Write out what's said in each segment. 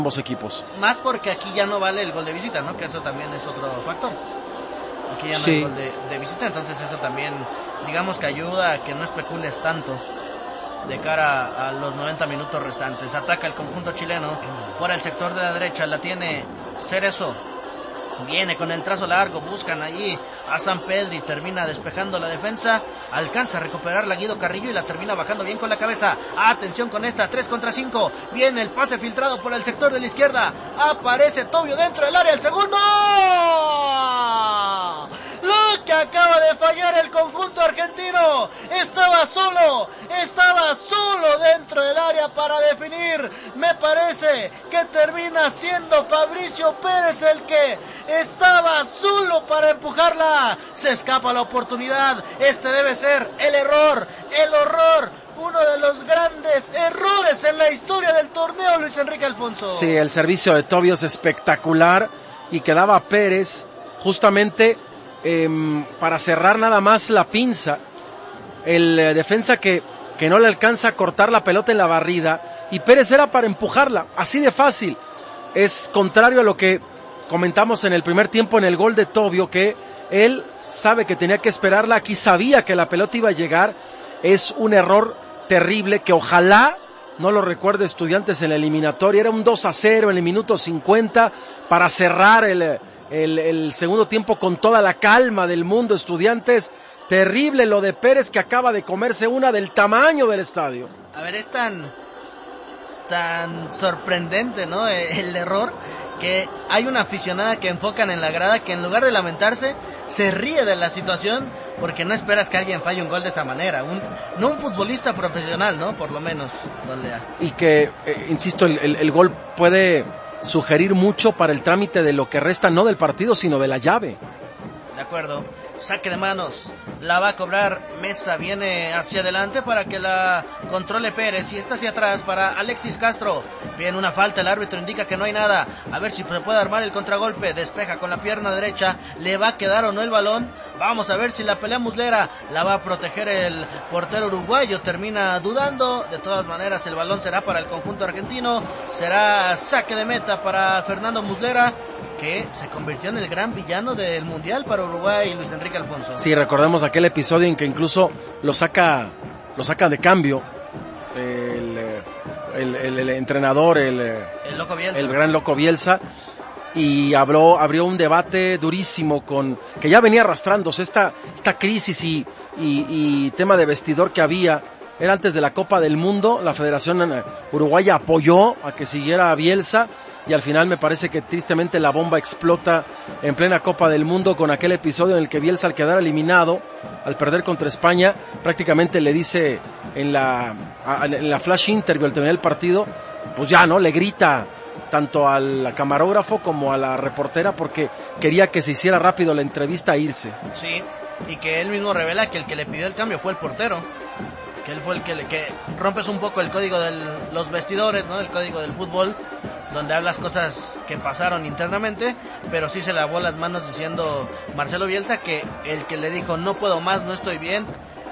ambos equipos. Más porque aquí ya no vale el gol de visita, ¿no? Que eso también es otro factor. Aquí ya no hay gol de visita, entonces eso también, digamos que ayuda a que no especules tanto de cara a los 90 minutos restantes. Ataca el conjunto chileno por el sector de la derecha, la tiene Cerezo. Viene con el trazo largo, buscan allí a Sampedri, termina despejando la defensa, alcanza a recuperarla Guido Carrillo y la termina bajando bien con la cabeza. Atención con esta, 3 contra 5, viene el pase filtrado por el sector de la izquierda, aparece Tobio dentro del área, el segundo. Lo que acaba de fallar el conjunto argentino, estaba solo dentro del área para definir. Me parece que termina siendo Fabricio Pérez el que estaba solo para empujarla. Se escapa la oportunidad. Este debe ser el horror, uno de los grandes errores en la historia del torneo, Luis Enrique Alfonso. Sí, el servicio de Tobio es espectacular y quedaba Pérez justamente para cerrar nada más la pinza. El defensa que no le alcanza a cortar la pelota en la barrida y Pérez era para empujarla, así de fácil. Es contrario a lo que comentamos en el primer tiempo en el gol de Tobio, que él sabe que tenía que esperarla, aquí sabía que la pelota iba a llegar. Es un error terrible que ojalá no lo recuerde Estudiantes en la eliminatoria. Era un 2-0 en el minuto 50 para cerrar el segundo tiempo con toda la calma del mundo. Estudiantes, terrible lo de Pérez, que acaba de comerse una del tamaño del estadio. A ver, es tan sorprendente, ¿no? El error, que hay una aficionada que enfocan en la grada que en lugar de lamentarse se ríe de la situación, porque no esperas que alguien falle un gol de esa manera, no un futbolista profesional, ¿no? Por lo menos, don Lea. Y que, insisto, el gol puede sugerir mucho para el trámite de lo que resta, no del partido, sino de la llave. De acuerdo. Saque de manos, la va a cobrar Mesa, viene hacia adelante para que la controle Pérez y está hacia atrás para Alexis Castro. Viene una falta, el árbitro indica que no hay nada, a ver si se puede armar el contragolpe, despeja con la pierna derecha, le va a quedar o no el balón, vamos a ver si la pelea Muslera, la va a proteger el portero uruguayo, termina dudando, de todas maneras el balón será para el conjunto argentino, será saque de meta para Fernando Muslera, que se convirtió en el gran villano del Mundial para Uruguay, Luis Enrique Alfonso. Sí, recordemos aquel episodio en que incluso lo saca de cambio el entrenador, el Loco Bielsa, el gran Loco Bielsa, y abrió un debate durísimo que ya venía arrastrándose esta crisis y tema de vestidor que había. Era antes de la Copa del Mundo, la Federación Uruguaya apoyó a que siguiera a Bielsa, y al final me parece que tristemente la bomba explota en plena Copa del Mundo con aquel episodio en el que Bielsa, al quedar eliminado, al perder contra España, prácticamente le dice en la flash interview al terminar el partido, pues ya, ¿no? Le grita tanto al camarógrafo como a la reportera porque quería que se hiciera rápido la entrevista e irse. Sí, y que él mismo revela que el que le pidió el cambio fue el portero, que él fue el que rompes un poco el código de los vestidores, ¿no? El código del fútbol, donde hablas cosas que pasaron internamente, pero sí se lavó las manos diciendo Marcelo Bielsa que el que le dijo no puedo más, no estoy bien,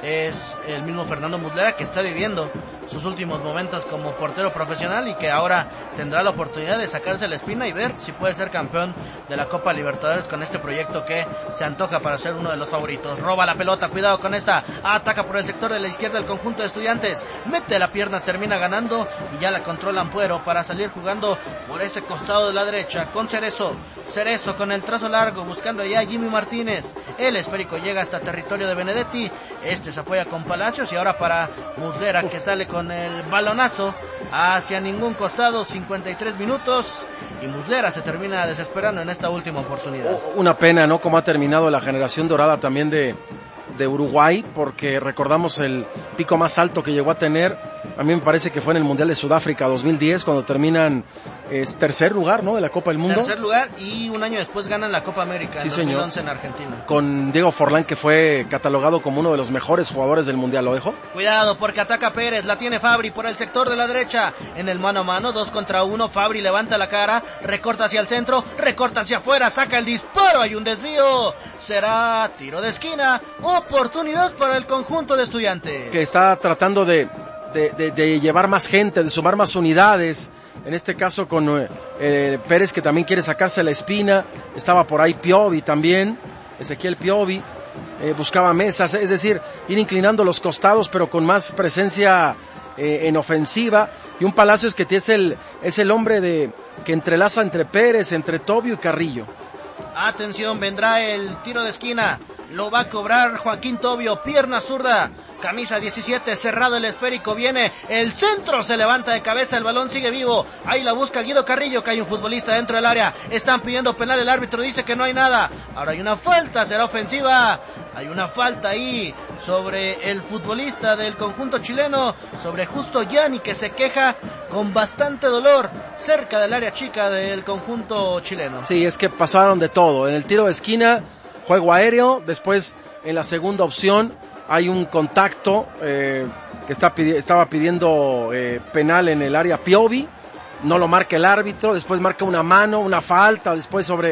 es el mismo Fernando Muslera, que está viviendo sus últimos momentos como portero profesional y que ahora tendrá la oportunidad de sacarse la espina y ver si puede ser campeón de la Copa Libertadores con este proyecto que se antoja para ser uno de los favoritos. Roba la pelota, cuidado con esta, ataca por el sector de la izquierda el conjunto de Estudiantes, mete la pierna, termina ganando y ya la controla Ampuero para salir jugando por ese costado de la derecha con Cerezo con el trazo largo buscando ya a Jimmy Martínez, el esférico llega hasta territorio de Benedetti, este se apoya con Palacios y ahora para Muslera que sale con el balonazo hacia ningún costado, 53 minutos y Muslera se termina desesperando en esta última oportunidad. Una pena, ¿no? Cómo ha terminado la generación dorada también de Uruguay, porque recordamos el pico más alto que llegó a tener, a mí me parece que fue en el Mundial de Sudáfrica 2010, cuando terminan tercer lugar, ¿no? De la Copa del Mundo. Tercer lugar, y un año después ganan la Copa América, sí, en 2011 señor. En Argentina. Con Diego Forlán, que fue catalogado como uno de los mejores jugadores del Mundial, ¿lo dejo? Cuidado, porque ataca Pérez, la tiene Fabri por el sector de la derecha, en el mano a mano, 2 contra 1, Fabri levanta la cara, recorta hacia el centro, recorta hacia afuera, saca el disparo, hay un desvío, será tiro de esquina, oportunidad para el conjunto de Estudiantes. Que está tratando de llevar más gente, de sumar más unidades, en este caso con Pérez, que también quiere sacarse la espina, estaba por ahí Piovi también, Ezequiel Piovi, buscaba mesas, es decir, ir inclinando los costados, pero con más presencia en ofensiva, y un Palacios que es el hombre que entrelaza entre Pérez, entre Tobio y Carrillo. Atención, vendrá el tiro de esquina, lo va a cobrar Joaquín Tobio, pierna zurda, camisa 17, cerrado el esférico, viene el centro, se levanta de cabeza, el balón sigue vivo, ahí la busca Guido Carrillo, que hay un futbolista dentro del área, están pidiendo penal, el árbitro dice que no hay nada, ahora hay una falta, será ofensiva, hay una falta ahí sobre el futbolista del conjunto chileno, sobre Justo Gianni, que se queja con bastante dolor cerca del área chica del conjunto chileno. Sí, es que pasaron de todo, en el tiro de esquina, juego aéreo, después en la segunda opción hay un contacto que estaba pidiendo penal en el área Piovi, no lo marca el árbitro, después marca una mano, una falta, después sobre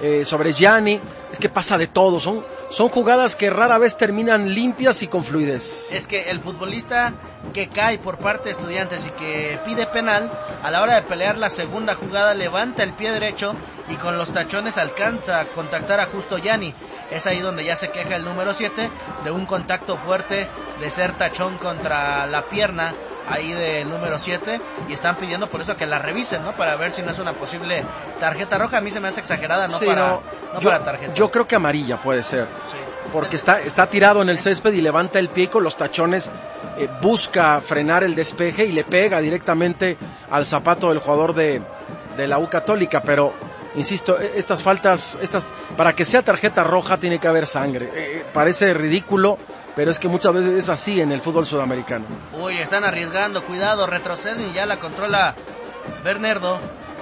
Gianni, es que pasa de todo, son jugadas que rara vez terminan limpias y con fluidez. Es que el futbolista que cae por parte de Estudiantes y que pide penal, a la hora de pelear la segunda jugada levanta el pie derecho y con los tachones alcanza a contactar a Justo Gianni. Es ahí donde ya se queja el número 7 de un contacto fuerte, de ser tachón contra la pierna ahí del número 7, y están pidiendo por eso que la revisen, ¿no? Para ver si no es una posible tarjeta roja. A mí se me hace exagerada, no, sí, para tarjeta. Yo creo que amarilla puede ser, sí, porque está tirado en el césped y levanta el pie con los tachones, busca frenar el despeje y le pega directamente al zapato del jugador de la U Católica, pero insisto, estas faltas, para que sea tarjeta roja tiene que haber sangre. Parece ridículo, pero es que muchas veces es así en el fútbol sudamericano. Uy, están arriesgando, cuidado, retroceden y ya la controla Bernardo.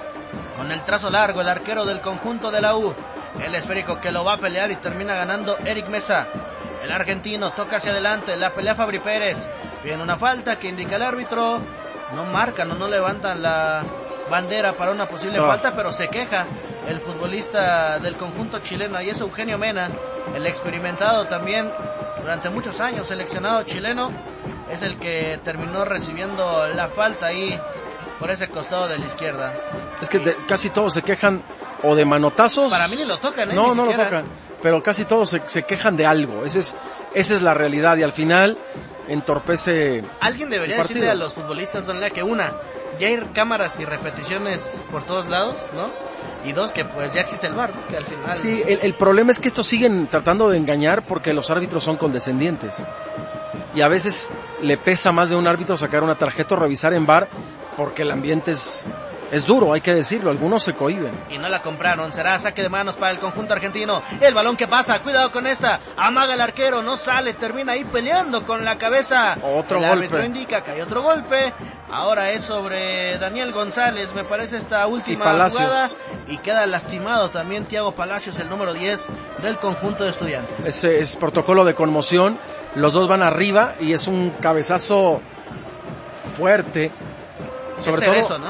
Con el trazo largo, el arquero del conjunto de la U. El esférico que lo va a pelear y termina ganando Eric Mesa. El argentino toca hacia adelante, la pelea Fabri Pérez. Viene una falta que indica el árbitro. No marcan o no levantan la bandera para una posible falta, pero se queja el futbolista del conjunto chileno, y es Eugenio Mena, el experimentado también durante muchos años, seleccionado chileno, es el que terminó recibiendo la falta ahí por ese costado de la izquierda. Es que casi todos se quejan o de manotazos. Para mí ni lo tocan, no lo tocan, pero casi todos se quejan de algo. Esa es la realidad, y al final entorpece. Alguien debería decirle a los futbolistas, don Lea, que ya hay cámaras y repeticiones por todos lados, ¿no? Y dos, que pues ya existe el VAR, ¿no? Que al final... Sí, el problema es que estos siguen tratando de engañar porque los árbitros son condescendientes. Y a veces le pesa más de un árbitro sacar una tarjeta o revisar en VAR porque el ambiente es duro, hay que decirlo, algunos se cohíben. Y no la compraron, será saque de manos para el conjunto argentino. El balón que pasa, cuidado con esta, amaga el arquero, no sale, termina ahí peleando con la cabeza. Otro golpe. El árbitro indica que hay otro golpe. Ahora es sobre Daniel González, me parece, esta última jugada. Y queda lastimado también Thiago Palacios, el número 10 del conjunto de Estudiantes. Ese es protocolo de conmoción, los dos van arriba y es un cabezazo fuerte. Sobre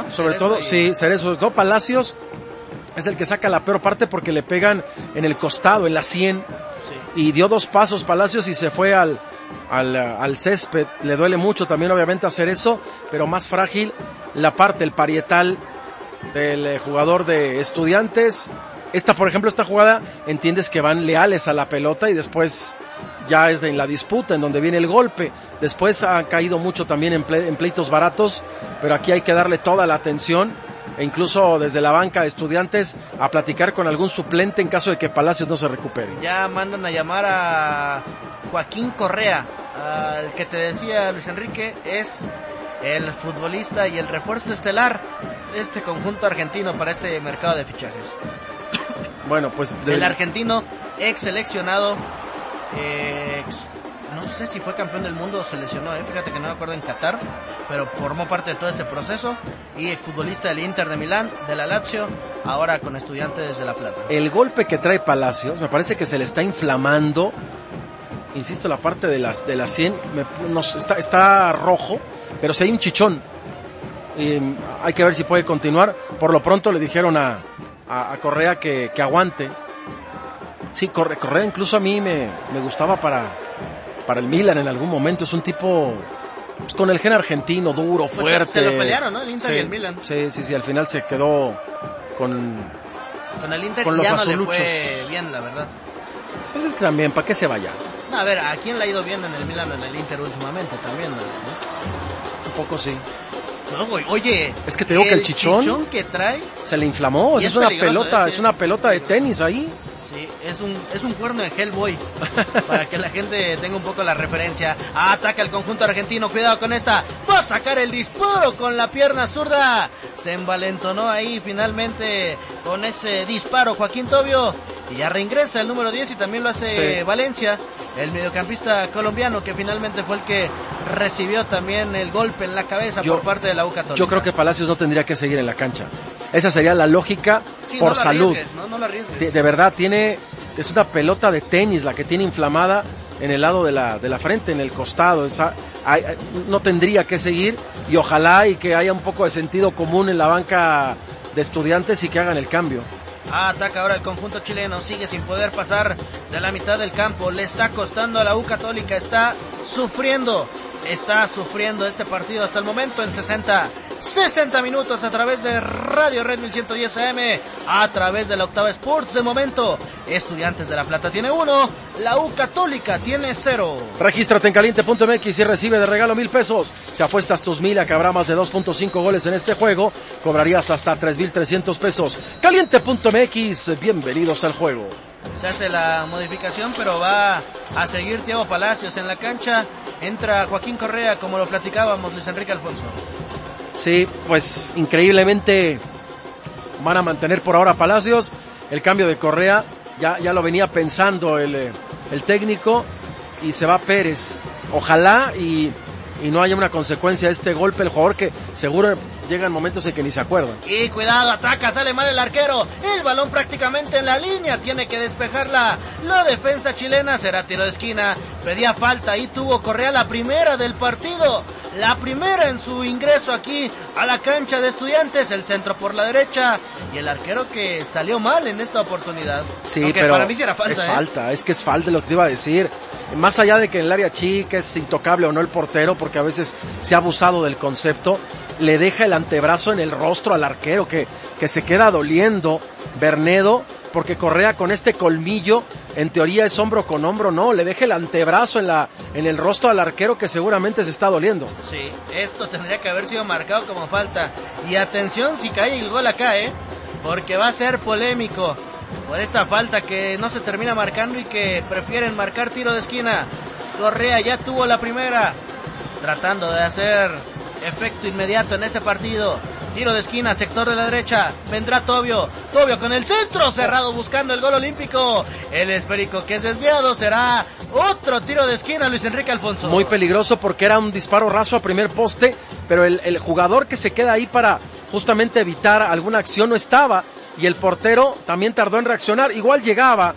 todo Palacios es el que saca la peor parte porque le pegan en el costado, en la 100, sí. Y dio 2 pasos Palacios y se fue al césped. Le duele mucho también obviamente hacer eso, pero más frágil la parte, el parietal del jugador de Estudiantes. Por ejemplo, esta jugada entiendes que van leales a la pelota y después ya es en la disputa en donde viene el golpe. Después ha caído mucho también en pleitos baratos, pero aquí hay que darle toda la atención e incluso desde la banca de Estudiantes a platicar con algún suplente en caso de que Palacios no se recupere. Ya mandan a llamar a Joaquín Correa, al que te decía Luis Enrique, es el futbolista y el refuerzo estelar de este conjunto argentino para este mercado de fichajes. Bueno, pues el argentino ex seleccionado, no sé si fue campeón del mundo o se lesionó, fíjate que no me acuerdo, en Qatar, pero formó parte de todo este proceso, y exfutbolista del Inter de Milán, de la Lazio, ahora con Estudiantes de La Plata. El golpe que trae Palacios me parece que se le está inflamando, insisto, la parte de las 100 está rojo, pero si hay un chichón, hay que ver si puede continuar. Por lo pronto le dijeron a Correa que aguante. Sí, Correa incluso a mí me gustaba para el Milan en algún momento. Es un tipo pues, con el gen argentino, duro, fuerte. Se lo pelearon, ¿no? El Inter y el Milan. Sí, al final se quedó con el Inter con los ya no azuluchos. le fue bien, la verdad. Pues es que también, ¿para qué se vaya? No, a ver, ¿a quién le ha ido bien en el Milan o en el Inter últimamente también, ¿no? Un poco sí. No, oye, es que te digo que el chichón que trae se le inflamó, es una pelota, es una pelota de tenis ahí. Sí, es un cuerno de Hellboy, para que la gente tenga un poco la referencia. Ataca el conjunto argentino, cuidado con esta, va a sacar el disparo con la pierna zurda, se envalentonó ahí finalmente con ese disparo Joaquín Tobio, y ya reingresa el número 10 y también lo hace Valencia, el mediocampista colombiano, que finalmente fue el que recibió también el golpe en la cabeza por parte de la U Católica. Yo creo que Palacios no tendría que seguir en la cancha, esa sería la lógica, por salud. No la arriesgues. De verdad, es una pelota de tenis la que tiene inflamada en el lado de la frente, en el costado. No tendría que seguir, y ojalá y que haya un poco de sentido común en la banca de Estudiantes y que hagan el cambio. Ataca ahora el conjunto chileno, sigue sin poder pasar de la mitad del campo, le está costando a la U Católica, está sufriendo este partido hasta el momento en 60 minutos a través de Radio Red 1110 AM, a través de la Octava Sports. De momento, Estudiantes de La Plata tiene 1, la U Católica tiene 0. Regístrate en caliente.mx y recibe de regalo 1,000 pesos. Si apuestas tus 1,000 a que habrá más de 2.5 goles en este juego, cobrarías hasta 3,300 pesos. Caliente.mx, bienvenidos al juego. Se hace la modificación, pero va a seguir Thiago Palacios en la cancha. Entra Joaquín Correa, como lo platicábamos, Luis Enrique Alfonso. Sí, pues increíblemente van a mantener por ahora Palacios. El cambio de Correa ya lo venía pensando el técnico, y se va Pérez. Ojalá y no haya una consecuencia de este golpe, el jugador que seguro llegan momentos en que ni se acuerdan. Y cuidado, ataca, sale mal el arquero, el balón prácticamente en la línea, tiene que despejarla la defensa chilena, será tiro de esquina, pedía falta, y tuvo Correa la primera del partido, la primera en su ingreso aquí a la cancha de Estudiantes, el centro por la derecha, y el arquero que salió mal en esta oportunidad. Sí, aunque pero para mí sí era falta, es que es falta lo que te iba a decir, más allá de que en el área chica es intocable o no el portero, porque a veces se ha abusado del concepto, le deja el antebrazo en el rostro al arquero, que se queda doliendo Bernedo, porque Correa con este colmillo, en teoría es hombro con hombro, no, le deja el antebrazo en el rostro al arquero, que seguramente se está doliendo. Sí, esto tendría que haber sido marcado como falta, y atención si cae el gol acá, porque va a ser polémico por esta falta que no se termina marcando y que prefieren marcar tiro de esquina. Correa ya tuvo la primera, tratando de hacer efecto inmediato en este partido. Tiro de esquina, sector de la derecha, vendrá Tobio con el centro cerrado buscando el gol olímpico, el esférico que es desviado, será otro tiro de esquina, Luis Enrique Alfonso. Muy peligroso porque era un disparo raso a primer poste, pero el jugador que se queda ahí para justamente evitar alguna acción no estaba, y el portero también tardó en reaccionar, igual llegaba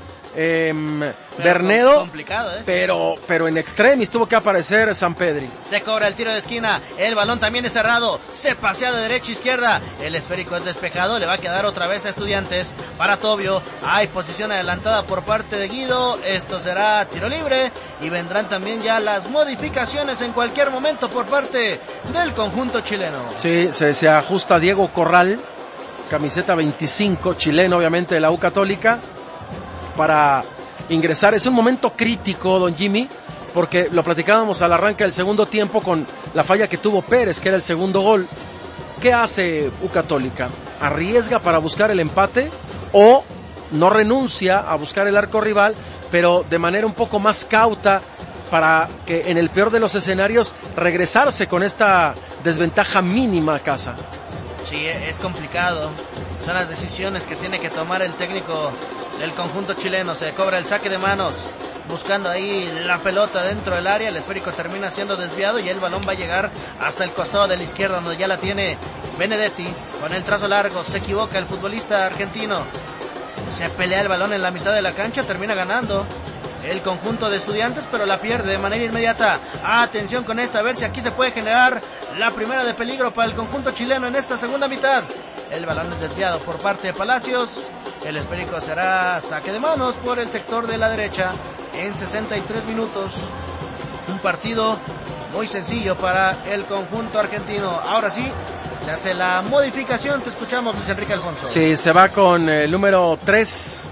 Bernedo, complicado, pero en extremis tuvo que aparecer Sampedri. Se cobra el tiro de esquina, el balón también es cerrado, se pasea de derecha a izquierda, el esférico es despejado, le va a quedar otra vez a Estudiantes para Tobio. Hay posición adelantada por parte de Guido, esto será tiro libre, y vendrán también ya las modificaciones en cualquier momento por parte del conjunto chileno. Sí, se ajusta Diego Corral, camiseta 25, chileno obviamente de la U Católica, para ingresar. Es un momento crítico, don Jimmy, porque lo platicábamos al arranque del segundo tiempo con la falla que tuvo Pérez, que era el segundo gol. ¿Qué hace U Católica? ¿Arriesga para buscar el empate o no renuncia a buscar el arco rival, pero de manera un poco más cauta, para que en el peor de los escenarios regresarse con esta desventaja mínima a casa? Sí, es complicado, son las decisiones que tiene que tomar el técnico del conjunto chileno. Se cobra el saque de manos, buscando ahí la pelota dentro del área, el esférico termina siendo desviado y el balón va a llegar hasta el costado de la izquierda, donde ya la tiene Benedetti, con el trazo largo, se equivoca el futbolista argentino, se pelea el balón en la mitad de la cancha, termina ganando el conjunto de Estudiantes, pero la pierde de manera inmediata. Atención con esta, a ver si aquí se puede generar la primera de peligro para el conjunto chileno en esta segunda mitad. El balón es desviado por parte de Palacios, el esférico será saque de manos por el sector de la derecha en 63 minutos. Un partido muy sencillo para el conjunto argentino. Ahora sí, se hace la modificación. Te escuchamos, Luis Enrique Alfonso. Sí, se va con el número 3,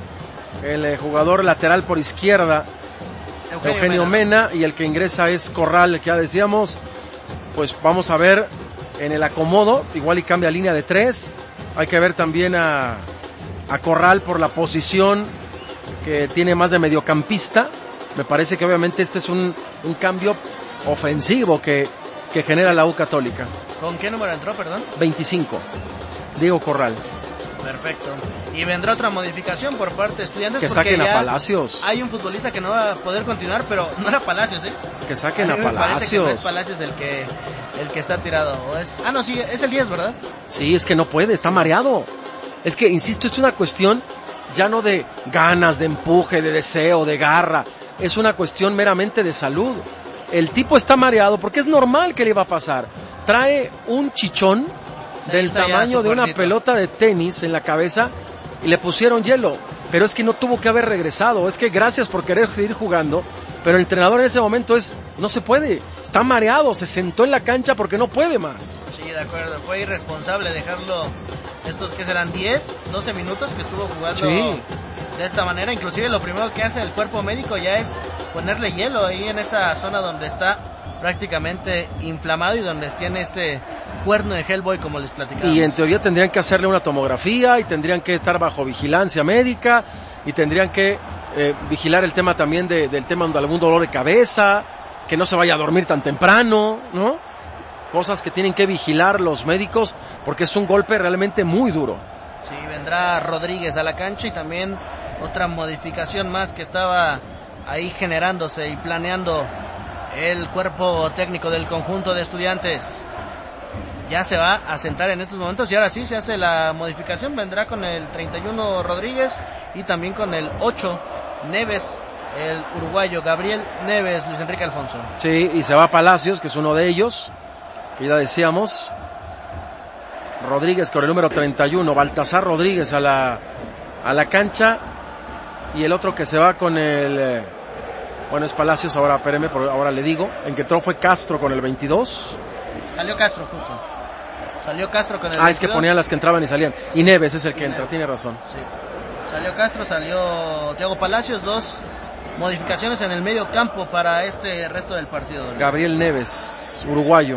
el jugador lateral por izquierda, Eugenio Mena, y el que ingresa es Corral, que ya decíamos. Pues vamos a ver en el acomodo, igual y cambia línea de 3. Hay que ver también a Corral por la posición que tiene más de mediocampista. Me parece que obviamente este es un cambio ofensivo que genera la U Católica. ¿Con qué número entró, perdón? 25, Diego Corral. Perfecto. Y vendrá otra modificación por parte de Estudiantes. Que saquen a Palacios. Hay un futbolista que no va a poder continuar, pero no era Palacios, ¿eh? Que saquen a Palacios. Parece que no es Palacios el que está tirado. No, sí, es el 10, ¿verdad? Sí, es que no puede, está mareado. Es que, insisto, es una cuestión ya no de ganas, de empuje, de deseo, de garra. Es una cuestión meramente de salud. El tipo está mareado porque es normal que le iba a pasar. Trae un chichón del tamaño de una pelota de tenis en la cabeza y le pusieron hielo, pero es que no tuvo que haber regresado. Es que gracias por querer seguir jugando, pero el entrenador en ese momento no se puede, está mareado, se sentó en la cancha porque no puede más. Sí, de acuerdo, fue irresponsable dejarlo estos que serán 10, 12 minutos que estuvo jugando de esta manera. Inclusive lo primero que hace el cuerpo médico ya es ponerle hielo ahí en esa zona donde está prácticamente inflamado y donde tiene este cuerno de Hellboy, como les platicaba. Y en teoría tendrían que hacerle una tomografía y tendrían que estar bajo vigilancia médica y tendrían que vigilar el tema también del tema de algún dolor de cabeza, que no se vaya a dormir tan temprano, ¿no? Cosas que tienen que vigilar los médicos porque es un golpe realmente muy duro. Sí, vendrá Rodríguez a la cancha y también otra modificación más que estaba ahí generándose y planeando el cuerpo técnico del conjunto de Estudiantes. Ya se va a sentar en estos momentos y ahora sí se hace la modificación. Vendrá con el 31 Rodríguez y también con el 8 Neves, el uruguayo Gabriel Neves, Luis Enrique Alfonso. Sí, y se va Palacios, que es uno de ellos, que ya decíamos. Rodríguez con el número 31, Baltasar Rodríguez a la cancha, y el otro que se va con el es Palacios, ahora espéreme, ahora le digo, en que entró fue Castro con el 22. Salió Castro justo. Salió Castro con el 22. Es que ponían las que entraban y salían. Y Neves es el que entra, tiene razón. Sí. Salió Castro, salió Thiago Palacios, 2 modificaciones en el medio campo para este resto del partido. Gabriel Neves, uruguayo,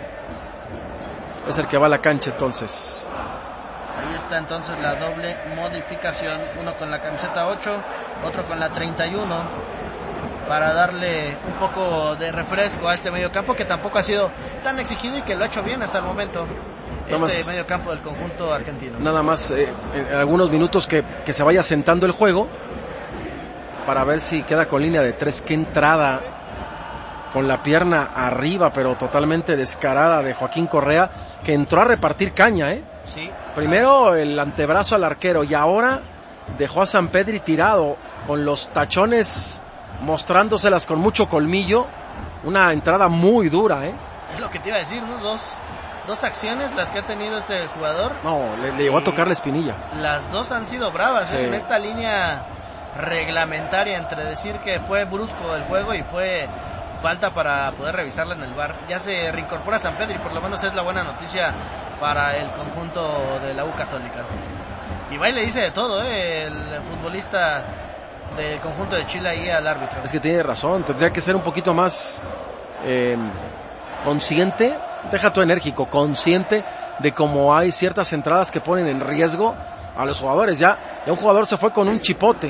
es el que va a la cancha entonces. Ahí está entonces la doble modificación, uno con la camiseta 8, otro con la 31, para darle un poco de refresco a este mediocampo que tampoco ha sido tan exigido y que lo ha hecho bien hasta el momento. Este mediocampo del conjunto argentino. Nada más en algunos minutos que se vaya sentando el juego para ver si queda con línea de 3. Qué entrada con la pierna arriba, pero totalmente descarada, de Joaquín Correa, que entró a repartir caña, Sí. Primero el antebrazo al arquero y ahora dejó a Sampedri tirado con los tachones mostrándoselas con mucho colmillo. Una entrada muy dura, Es lo que te iba a decir, ¿no? Dos acciones las que ha tenido este jugador. No, le llegó a tocar la espinilla. Las dos han sido bravas, sí. En esta línea reglamentaria entre decir que fue brusco el juego y fue falta para poder revisarla en el VAR. Ya se reincorpora Sampedri, por lo menos es la buena noticia para el conjunto de la U Católica. Y va y le dice de todo, el futbolista del conjunto de Chile ahí al árbitro. Es que tiene razón, tendría que ser un poquito más consciente, deja tu enérgico, consciente de cómo hay ciertas entradas que ponen en riesgo a los jugadores. Ya un jugador se fue con un chipote.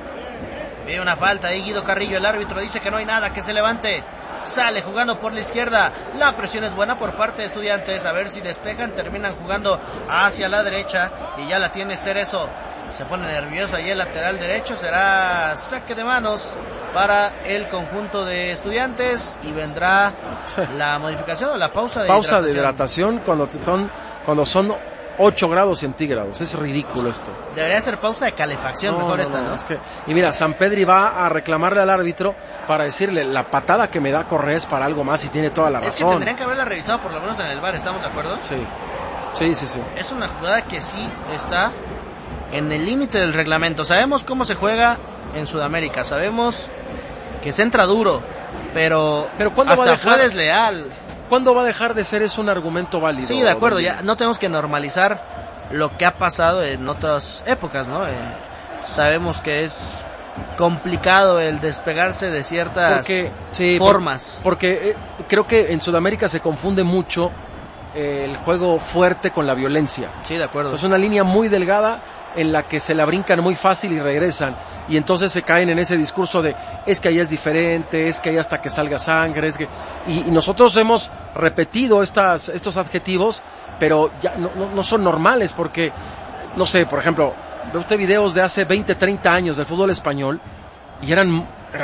Ve una falta ahí Guido Carrillo, el árbitro dice que no hay nada, que se levante. Sale jugando por la izquierda, la presión es buena por parte de Estudiantes, a ver si despejan, terminan jugando hacia la derecha y ya la tiene Cerezo. Se pone nervioso ahí el lateral derecho, será saque de manos para el conjunto de Estudiantes y vendrá la modificación o la pausa de hidratación cuando son 8 grados centígrados. Es ridículo esto. Debería ser pausa de calefacción, ¿no? Es que, y mira, Sampedri va a reclamarle al árbitro para decirle, la patada que me da Correa es para algo más y tiene toda la razón. Es que tendrían que haberla revisado por lo menos en el VAR, ¿estamos de acuerdo? Sí. Es una jugada que sí está en el límite del reglamento. Sabemos cómo se juega en Sudamérica, sabemos que se entra duro, pero ¿cuándo hasta va a dejar, fue desleal. ¿Cuándo va a dejar de ser eso un argumento válido? Sí, de acuerdo, ya no tenemos que normalizar lo que ha pasado en otras épocas, ¿no? Sabemos que es complicado el despegarse de ciertas formas. Porque creo que en Sudamérica se confunde mucho el juego fuerte con la violencia. Sí, de acuerdo. Es una línea muy delgada en la que se la brincan muy fácil y regresan, y entonces se caen en ese discurso de es que allá es diferente, es que allá hasta que salga sangre, es que y nosotros hemos repetido estos adjetivos, pero ya no son normales, porque no sé, por ejemplo, ve usted videos de hace 20, 30 años del fútbol español y eran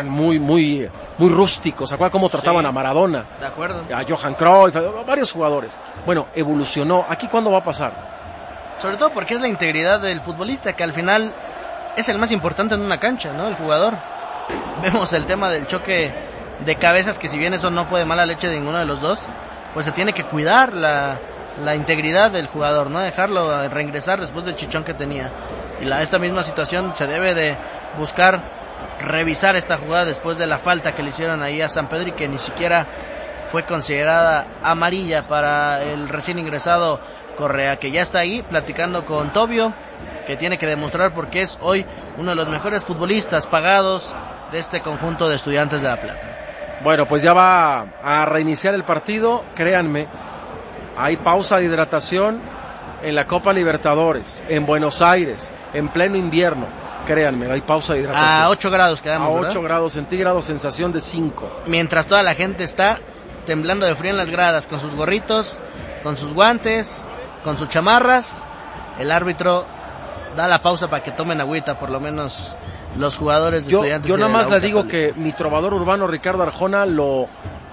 muy rústicos. ¿Se acuerdan cómo trataban a Maradona? De acuerdo. A Johan Cruyff, a varios jugadores. Bueno, evolucionó. ¿Aquí cuándo va a pasar? Sobre todo porque es la integridad del futbolista, que al final es el más importante en una cancha, ¿no? El jugador. Vemos el tema del choque de cabezas, que si bien eso no fue de mala leche de ninguno de los dos, pues se tiene que cuidar la integridad del jugador, no dejarlo reingresar después del chichón que tenía. Y esta misma situación se debe de buscar revisar esta jugada después de la falta que le hicieron ahí a Sampedri, que ni siquiera fue considerada amarilla para el recién ingresado Correa, que ya está ahí platicando con Tobio, que tiene que demostrar porque es hoy uno de los mejores futbolistas pagados de este conjunto de Estudiantes de La Plata. Bueno, pues ya va a reiniciar el partido, créanme, hay pausa de hidratación en la Copa Libertadores, en Buenos Aires, en pleno invierno, créanme, hay pausa de hidratación. A 8 grados quedamos, a 8 ¿verdad? grados centígrados, sensación de 5. Mientras toda la gente está temblando de frío en las gradas, con sus gorritos, con sus guantes, con sus chamarras, el árbitro da la pausa para que tomen agüita, por lo menos los jugadores de Estudiantes. Yo nada más le digo que mi trovador urbano Ricardo Arjona lo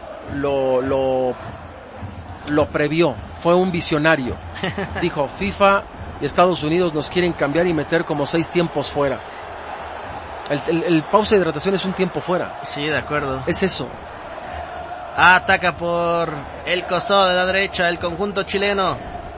previó, fue un visionario. Dijo, FIFA y Estados Unidos nos quieren cambiar y meter como 6 tiempos fuera. El pausa de hidratación es un tiempo fuera. Sí, de acuerdo. Es eso. Ataca por el costado de la derecha el conjunto chileno.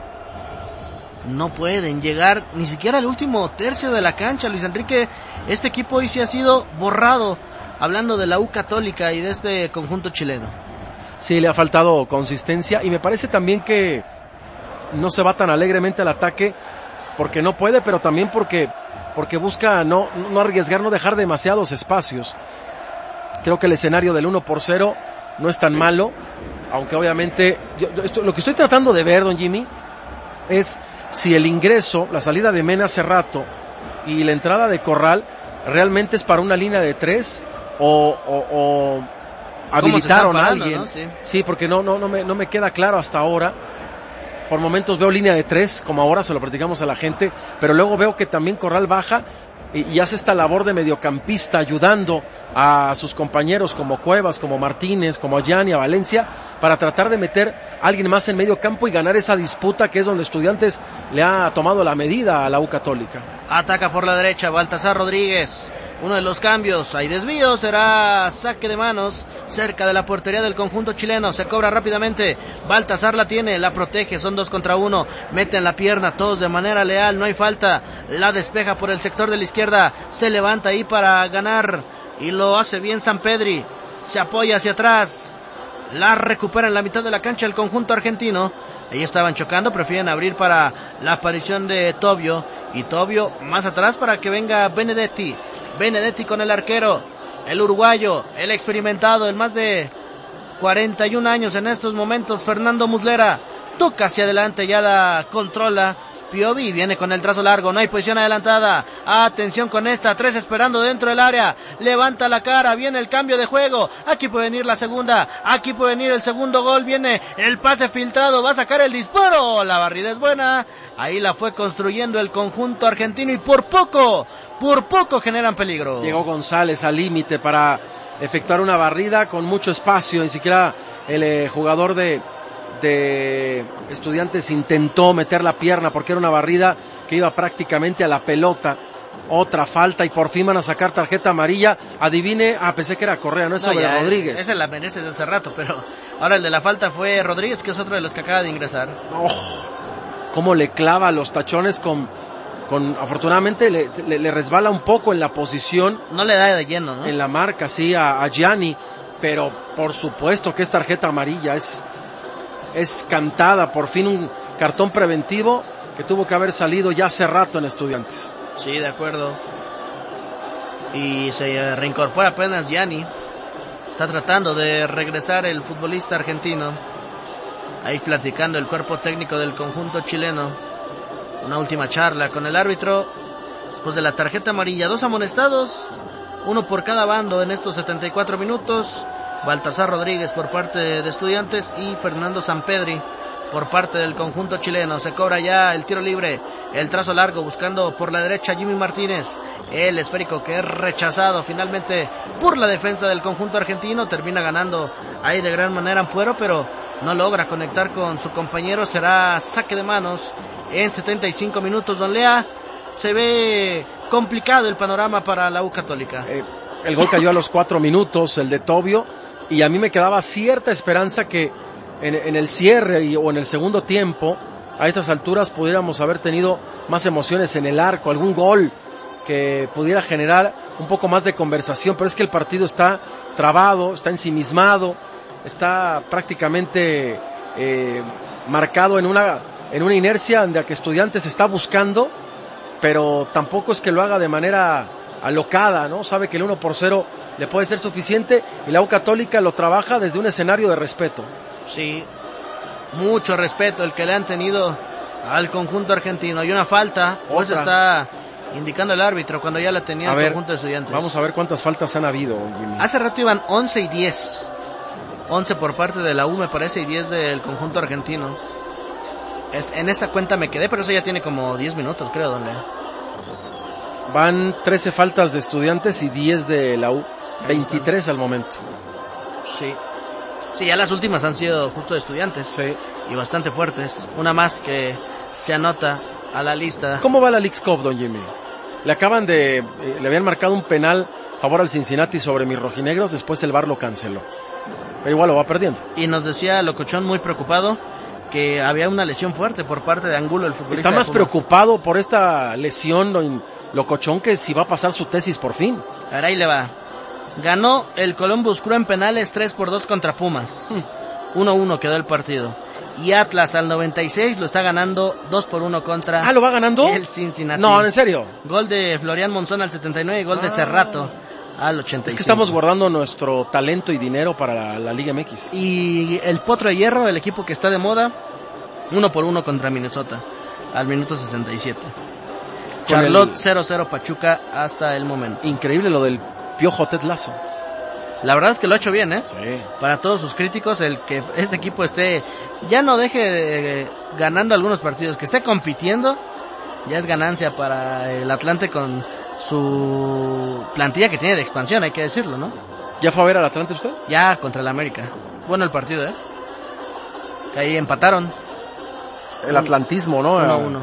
No pueden llegar ni siquiera al último tercio de la cancha, Luis Enrique. Este equipo hoy sí ha sido borrado, hablando de la U Católica y de este conjunto chileno. Sí, le ha faltado consistencia, y me parece también que no se va tan alegremente al ataque porque no puede, pero también porque busca no arriesgar, no dejar demasiados espacios. Creo que el escenario del 1-0 no es tan malo, aunque obviamente lo que estoy tratando de ver, don Jimmy, es si el ingreso, la salida de Mena hace rato y la entrada de Corral realmente es para una línea de 3 o habilitaron a alguien, ¿no? Sí, porque no me queda claro hasta ahora. Por momentos veo línea de 3, como ahora se lo platicamos a la gente, pero luego veo que también Corral baja y hace esta labor de mediocampista, ayudando a sus compañeros como Cuevas, como Martínez, como a Gianni, a Valencia, para tratar de meter a alguien más en medio campo y ganar esa disputa, que es donde Estudiantes le ha tomado la medida a la U Católica. Ataca por la derecha Baltasar Rodríguez. Uno de los cambios, hay desvío, será saque de manos cerca de la portería del conjunto chileno. Se cobra rápidamente, Baltasar la tiene, la protege, son 2 contra 1, meten la pierna todos de manera leal, no hay falta, la despeja por el sector de la izquierda, se levanta ahí para ganar y lo hace bien Sampedri, se apoya hacia atrás, la recupera en la mitad de la cancha el conjunto argentino. Ahí estaban chocando, prefieren abrir para la aparición de Tobio, y Tobio más atrás para que venga Benedetti con el arquero, el uruguayo, el experimentado, el más de 41 años en estos momentos, Fernando Muslera, toca hacia adelante, ya la controla Piovi, viene con el trazo largo, no hay posición adelantada, atención con esta, 3 esperando dentro del área, levanta la cara, viene el cambio de juego, aquí puede venir la segunda, aquí puede venir el segundo gol, viene el pase filtrado, va a sacar el disparo, la barrida es buena, ahí la fue construyendo el conjunto argentino y por poco generan peligro. Llegó González al límite para efectuar una barrida con mucho espacio, ni siquiera el jugador de Estudiantes intentó meter la pierna porque era una barrida que iba prácticamente a la pelota. Otra falta y por fin van a sacar tarjeta amarilla. Adivine, pensé que era Correa, no es sobre Rodríguez. Esa la merece desde hace rato, pero ahora el de la falta fue Rodríguez, que es otro de los que acaba de ingresar. Cómo le clava los tachones afortunadamente le resbala un poco en la posición. No le da de lleno, ¿no? En la marca, sí, a Gianni. pero por supuesto que es tarjeta amarilla, es cantada, por fin un cartón preventivo que tuvo que haber salido ya hace rato en Estudiantes. Sí, de acuerdo. Y se reincorpora apenas Gianni. Está tratando de regresar el futbolista argentino. Ahí platicando el cuerpo técnico del conjunto chileno. Una última charla con el árbitro. Después de la tarjeta amarilla, 2 amonestados, 1 por cada bando en estos 74 minutos. Baltasar Rodríguez por parte de Estudiantes y Fernando Sampedri por parte del conjunto chileno. Se cobra ya el tiro libre, el trazo largo, buscando por la derecha Jimmy Martínez. El esférico que es rechazado finalmente por la defensa del conjunto argentino. Termina ganando ahí de gran manera Ampuero, pero no logra conectar con su compañero. Será saque de manos en 75 minutos. Don Lea, se ve complicado el panorama para la U Católica. El gol cayó a los 4 minutos, el de Tobio, y a mí me quedaba cierta esperanza que en el cierre o en el segundo tiempo, a estas alturas pudiéramos haber tenido más emociones en el arco, algún gol que pudiera generar un poco más de conversación, pero es que el partido está trabado, está ensimismado, está prácticamente marcado en una inercia en la que Estudiantes está buscando, pero tampoco es que lo haga de manera alocada, ¿no? Sabe que el 1-0 le puede ser suficiente y la U Católica lo trabaja desde un escenario de respeto. Sí, mucho respeto el que le han tenido al conjunto argentino. Y una falta, pues está indicando el árbitro cuando ya la tenía el conjunto de Estudiantes. Vamos a ver cuántas faltas han habido, Jimmy. Hace rato iban 11 y 10. 11 por parte de la U, me parece, y 10 del conjunto argentino. En esa cuenta me quedé, pero eso ya tiene como 10 minutos, creo, don Lea. Van 13 faltas de Estudiantes y 10 de la U. 23 al momento. Sí. Sí, ya las últimas han sido justo de Estudiantes. Sí. Y bastante fuertes. Una más que se anota a la lista. ¿Cómo va la Leagues Cup, don Jimmy? Le habían marcado un penal a favor al Cincinnati sobre mis rojinegros, después el VAR lo canceló. Pero igual lo va perdiendo. Y nos decía Locochón muy preocupado que había una lesión fuerte por parte de Angulo, el futbolista. Está más preocupado por esta lesión, don Locochón, que si va a pasar su tesis por fin. Ahora ahí le va. Ganó el Columbus Crew en penales 3-2 contra Pumas. 1-1 quedó el partido. Y Atlas al 96 lo está ganando 2-1 contra... ¿Ah, lo va ganando? El Cincinnati. No, ¿en serio? Gol de Florian Monzón al 79 y gol de Cerrato al 85. Es que estamos guardando nuestro talento y dinero para la Liga MX. Y el Potro de Hierro, el equipo que está de moda, 1-1 contra Minnesota al minuto 67. Charlotte 0-0 Pachuca hasta el momento. Increíble lo del Piojo Ted Lasso. La verdad es que lo ha hecho bien, ¿eh? Sí. Para todos sus críticos, el que este equipo esté, ya no deje ganando algunos partidos, que esté compitiendo, ya es ganancia para el Atlante con su plantilla que tiene de expansión, hay que decirlo, ¿no? ¿Ya fue a ver al Atlante usted? Ya contra el América. Bueno el partido, ¿eh? Que ahí empataron. El atlantismo, ¿no? 1-1.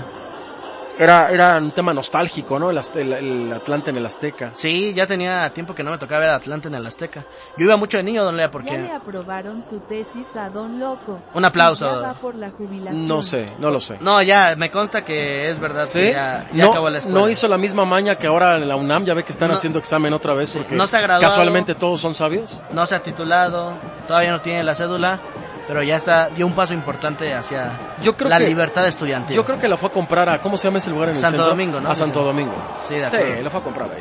Era un tema nostálgico, ¿no? El Atlante en el Azteca. Sí, ya tenía tiempo que no me tocaba ver Atlante en el Azteca. Yo iba mucho de niño, don Lea, porque... Ya le aprobaron su tesis a don Loco. Un aplauso. Ya va por la jubilación. No sé, no lo sé. No, ya, me consta que es verdad. ¿Sí? Que ya no, acabó la escuela. No hizo la misma maña que ahora en la UNAM, ya ve que están haciendo examen otra vez, porque no se ha graduado, casualmente todos son sabios. No se ha titulado, todavía no tiene la cédula, pero ya dio un paso importante hacia la libertad estudiantil. Yo creo que la fue a comprar a, ¿cómo se llama ese lugar en el Santo centro? Domingo, ¿no? A Santo Domingo. Sí, de acuerdo. Sí, la fue a comprar ahí.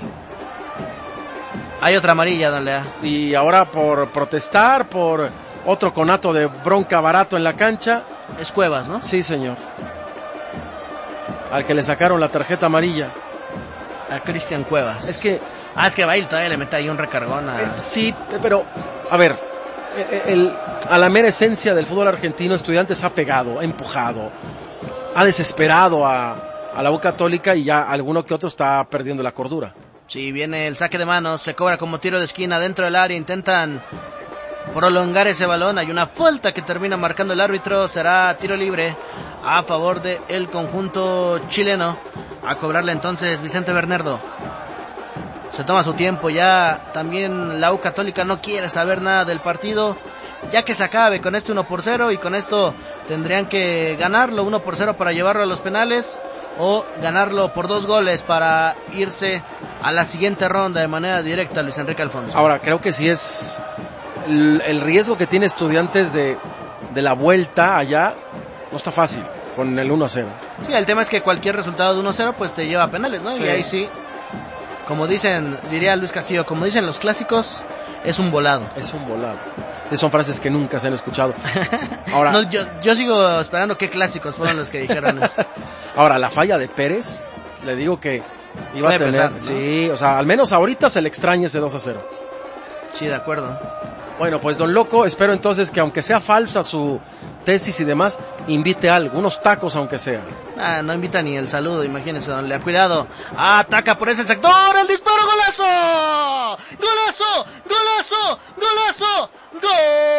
Hay otra amarilla, don Lea. Y ahora por protestar, por otro conato de bronca barato en la cancha. Es Cuevas, ¿no? Sí, señor. Al que le sacaron la tarjeta amarilla. A Cristian Cuevas. Es que Bail todavía le mete ahí un recargón a... sí, pero, a ver, a la mera esencia del fútbol argentino, Estudiantes ha pegado, ha empujado, ha desesperado a la U Católica y ya alguno que otro está perdiendo la cordura. Sí, viene el saque de manos, se cobra como tiro de esquina dentro del área, intentan prolongar ese balón, hay una falta que termina marcando el árbitro, será tiro libre a favor del conjunto chileno, a cobrarle entonces Vicente Bernardo. Se toma su tiempo, ya también la U Católica no quiere saber nada del partido, ya que se acabe con este 1-0 y con esto tendrían que ganarlo 1-0 para llevarlo a los penales o ganarlo por 2 goles para irse a la siguiente ronda de manera directa, Luis Enrique Alfonso. Ahora, creo que sí es el riesgo que tiene Estudiantes de la vuelta allá no está fácil con el 1-0. Sí, el tema es que cualquier resultado de 1-0 pues te lleva a penales, ¿no? Sí. Y ahí sí, como diría Luis Castillo, como dicen los clásicos, es un volado. Es un volado. Son frases que nunca se han escuchado. Ahora, no, yo sigo esperando qué clásicos fueron los que dijeron eso. Ahora, la falla de Pérez, le digo que iba a tener, pesar, ¿no? Sí, o sea, al menos ahorita se le extraña ese 2-0. Sí, de acuerdo. Bueno, pues don Loco, espero entonces que aunque sea falsa su tesis y demás, invite algo, unos tacos aunque sea. No invita ni el saludo, imagínense, don Lea. Cuidado, ataca por ese sector, el disparo, golazo, golazo, golazo, golazo, gol.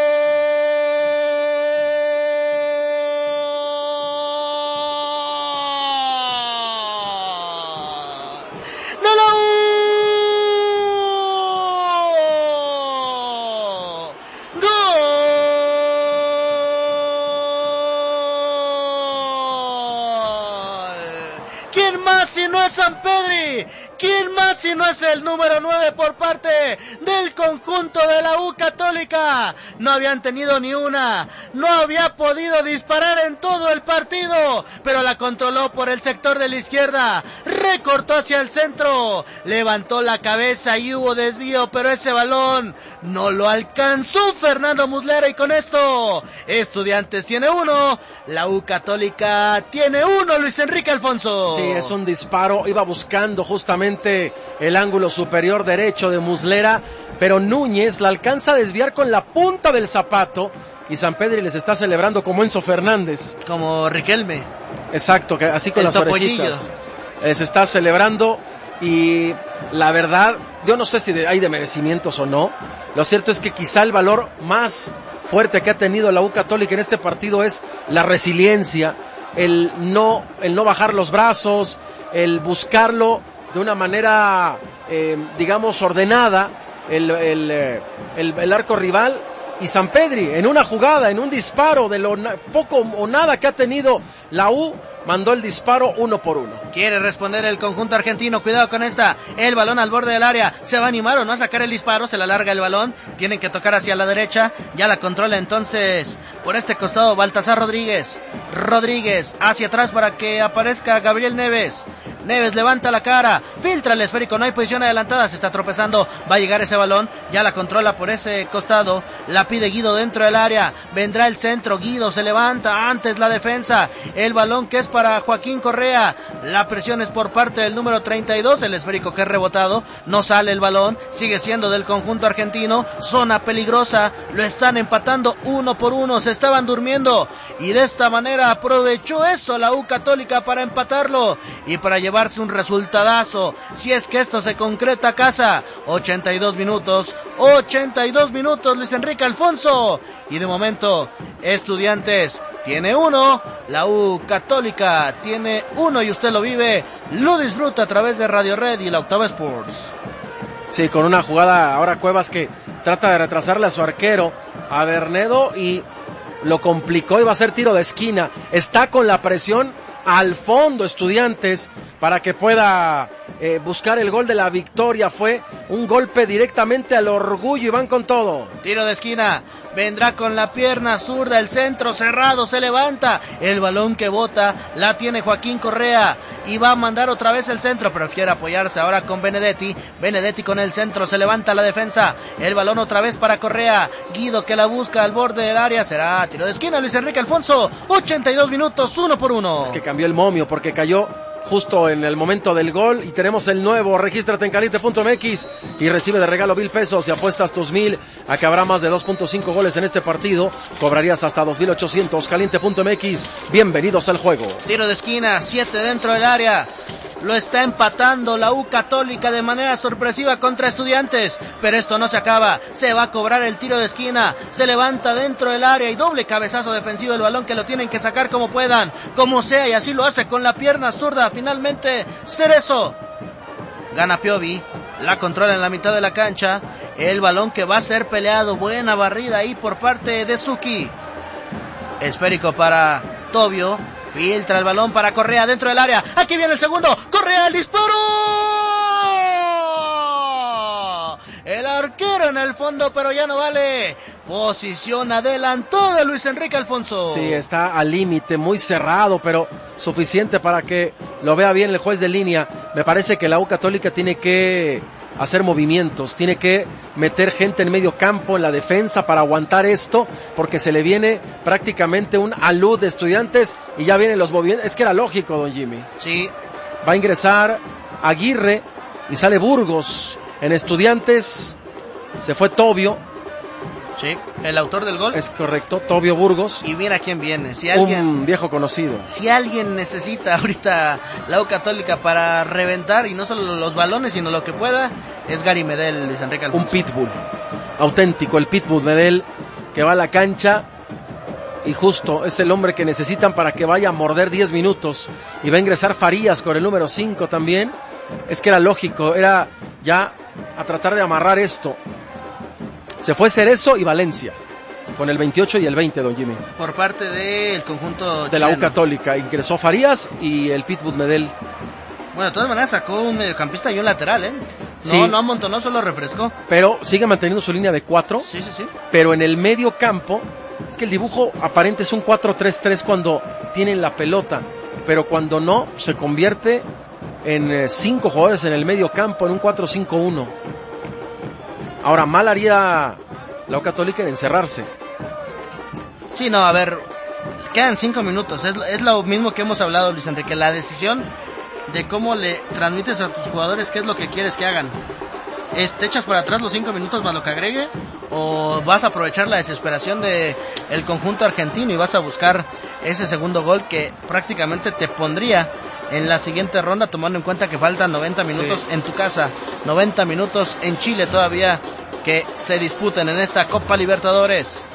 Si no es Sampedri, ¿quién más si no es el número 9 por parte del conjunto de la U Católica? No habían tenido ni una, no había podido disparar en todo el partido, pero la controló por el sector de la izquierda, recortó hacia el centro, levantó la cabeza y hubo desvío, pero ese balón no lo alcanzó Fernando Muslera, y con esto Estudiantes tiene 1, la U Católica tiene 1, Luis Enrique Alfonso. Sí, es un disparo, iba buscando justamente el ángulo superior derecho de Muslera, pero Núñez la alcanza a desviar con la punta del zapato, y Sampedri les está celebrando como Enzo Fernández. Como Riquelme. Exacto, que así con el las topollillo. Orejitas. Les está celebrando, y la verdad, yo no sé si hay de merecimientos o no. Lo cierto es que quizá el valor más fuerte que ha tenido la U Católica en este partido es la resiliencia, el no bajar los brazos, el buscarlo de una manera, digamos, ordenada, el arco rival, y Sampedri en una jugada, en un disparo de lo poco o nada que ha tenido la U, mandó el disparo 1-1. Quiere responder el conjunto argentino, cuidado con esta, el balón al borde del área, se va a animar o no a sacar el disparo, se le alarga el balón, tienen que tocar hacia la derecha, ya la controla entonces por este costado Baltasar Rodríguez hacia atrás para que aparezca Gabriel Neves levanta la cara, filtra el esférico, no hay posición adelantada, se está tropezando, va a llegar ese balón, ya la controla por ese costado, la pide Guido dentro del área, vendrá el centro, Guido se levanta, antes la defensa, el balón que es para Joaquín Correa, la presión es por parte del número 32, el esférico que es rebotado, no sale el balón, sigue siendo del conjunto argentino, zona peligrosa, lo están empatando 1-1, se estaban durmiendo, y de esta manera aprovechó eso la U Católica para empatarlo, y para llevarse un resultadazo, si es que esto se concreta a casa. 82 minutos, Luis Enrique Alfonso, y de momento Estudiantes tiene 1, la U Católica tiene 1, y usted lo vive, lo disfruta a través de Radio Red y la Octava Sports. Sí, con una jugada ahora Cuevas que trata de retrasarle a su arquero, a Bernedo, y lo complicó, iba a ser tiro de esquina, está con la presión al fondo Estudiantes para que pueda buscar el gol de la victoria. Fue un golpe directamente al orgullo y van con todo. Tiro de esquina, vendrá con la pierna zurda, el centro cerrado, se levanta, el balón que bota, la tiene Joaquín Correa y va a mandar otra vez el centro, prefiere apoyarse ahora con Benedetti con el centro, se levanta la defensa, el balón otra vez para Correa, Guido que la busca al borde del área, será tiro de esquina, Luis Enrique Alfonso, 82 minutos, 1-1. Es que cambió el momio porque cayó justo en el momento del gol, y tenemos el nuevo, regístrate en caliente.mx y recibe de regalo 1,000 pesos, y apuestas tus 1,000 a que habrá más de 2.5 goles en este partido, cobrarías hasta 2,800, caliente.mx, bienvenidos al juego. Tiro de esquina, 7 dentro del área, lo está empatando la U Católica de manera sorpresiva contra Estudiantes, pero esto no se acaba, se va a cobrar el tiro de esquina, se levanta dentro del área y doble cabezazo defensivo, el balón que lo tienen que sacar como puedan, como sea, y así lo hace con la pierna zurda, finalmente Cerezo, gana Piovi, la controla en la mitad de la cancha, el balón que va a ser peleado, buena barrida ahí por parte de Suki, esférico para Tobio, filtra el balón para Correa dentro del área, aquí viene el segundo, Correa el disparo, el arquero tiro en el fondo, pero ya no vale. Posición adelantó de Luis Enrique Alfonso. Sí, está al límite, muy cerrado, pero suficiente para que lo vea bien el juez de línea. Me parece que la U Católica tiene que hacer movimientos, tiene que meter gente en medio campo, en la defensa, para aguantar esto, porque se le viene prácticamente un alud de Estudiantes y ya vienen los movimientos. Es que era lógico, don Jimmy. Sí. Va a ingresar Aguirre y sale Burgos. En Estudiantes se fue Tobio. Sí, el autor del gol. Es correcto, Tobio Burgos. Y mira quién viene. Un viejo conocido. Si alguien necesita ahorita la U Católica para reventar, y no solo los balones, sino lo que pueda, es Gary Medel, Luis Enrique Alfonso. Un pitbull, auténtico, el pitbull Medel, que va a la cancha, y justo es el hombre que necesitan para que vaya a morder 10 minutos. Y va a ingresar Farías con el número 5 también. Es que era lógico, era ya a tratar de amarrar esto. Se fue Cerezo y Valencia, con el 28 y el 20, don Jimmy. Por parte del conjunto de la U Católica, ingresó Farías y el pitbull Medel. Bueno, de todas maneras sacó un mediocampista y un lateral, No, sí, no amontonó, solo refrescó. Pero sigue manteniendo su línea de 4. Sí. Pero en el medio campo, es que el dibujo aparente es un 4-3-3 cuando tienen la pelota, pero cuando no, se convierte en 5 jugadores en el medio campo, en un 4-5-1. Ahora, mal haría la U Católica en encerrarse. Sí, no, a ver, quedan 5 minutos, es lo mismo que hemos hablado, Luis Enrique, la decisión de cómo le transmites a tus jugadores qué es lo que quieres que hagan. ¿Te echas para atrás los 5 minutos más lo que agregue? ¿O vas a aprovechar la desesperación de el conjunto argentino y vas a buscar ese segundo gol que prácticamente te pondría en la siguiente ronda, tomando en cuenta que faltan 90 minutos en tu casa, 90 minutos en Chile todavía que se disputen en esta Copa Libertadores?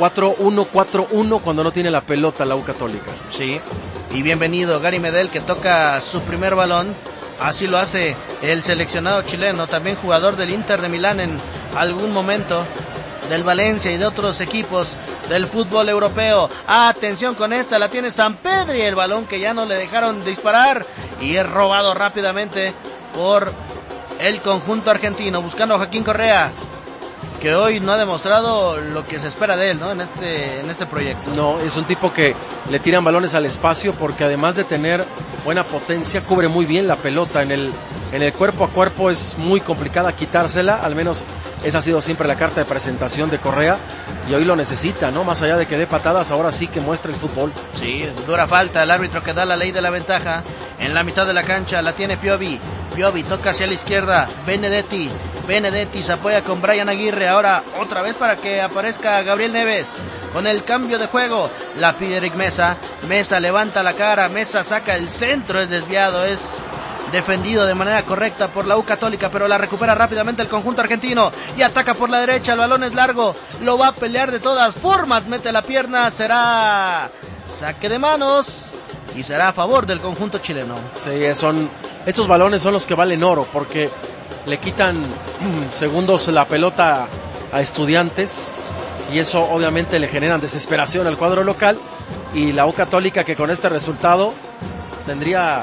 4-1 cuando no tiene la pelota la U Católica. Sí, y bienvenido Gary Medel, que toca su primer balón. Así lo hace el seleccionado chileno, también jugador del Inter de Milán en algún momento, del Valencia y de otros equipos del fútbol europeo. Atención con esta, la tiene Sampedri, el balón que ya no le dejaron disparar y es robado rápidamente por el conjunto argentino, buscando a Joaquín Correa, que hoy no ha demostrado lo que se espera de él, ¿no? En este proyecto. No, es un tipo que le tiran balones al espacio, porque además de tener buena potencia, cubre muy bien la pelota. En el cuerpo a cuerpo es muy complicada quitársela, al menos esa ha sido siempre la carta de presentación de Correa, y hoy lo necesita, ¿no? Más allá de que dé patadas, ahora sí que muestra el fútbol. Sí, dura falta, el árbitro que da la ley de la ventaja. En la mitad de la cancha la tiene Piovi toca hacia la izquierda, Benedetti se apoya con Brian Aguirre, ahora otra vez para que aparezca Gabriel Neves, con el cambio de juego, la pide Eric Mesa levanta la cara, Mesa saca el centro, es desviado, es defendido de manera correcta por la U Católica, pero la recupera rápidamente el conjunto argentino y ataca por la derecha, el balón es largo, lo va a pelear de todas formas, mete la pierna, será saque de manos y será a favor del conjunto chileno. Sí, estos balones son los que valen oro, porque le quitan segundos la pelota a Estudiantes, y eso obviamente le generan desesperación al cuadro local, y la U Católica, que con este resultado tendría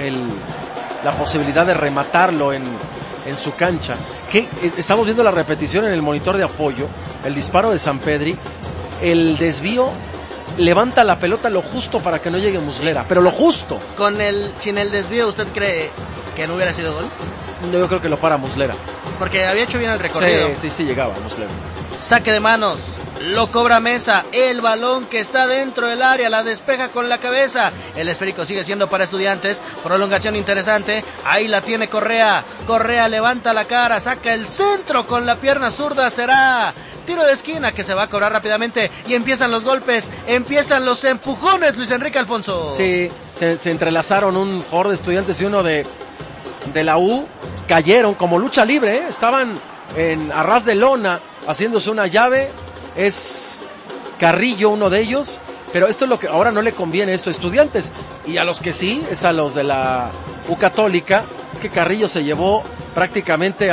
la posibilidad de rematarlo en su cancha. Estamos viendo la repetición en el monitor de apoyo, el disparo de Sampedri, el desvío, levanta la pelota lo justo para que no llegue Muslera, pero lo justo. Sin el desvío, ¿usted cree que no hubiera sido gol? No, yo creo que lo para Muslera, porque había hecho bien el recorrido. Sí, llegaba Muslera. Saque de manos, lo cobra Mesa, el balón que está dentro del área, la despeja con la cabeza, el esférico sigue siendo para Estudiantes, prolongación interesante, ahí la tiene Correa levanta la cara, saca el centro con la pierna zurda, será tiro de esquina que se va a cobrar rápidamente, y empiezan los golpes, empiezan los empujones, Luis Enrique Alfonso. Sí, se entrelazaron un jugador de Estudiantes y uno de la U, cayeron como lucha libre, estaban a ras de lona haciéndose una llave. Es Carrillo uno de ellos, pero esto es lo que ahora no le conviene esto a Estudiantes, y a los que sí, es a los de la U Católica. Es que Carrillo se llevó prácticamente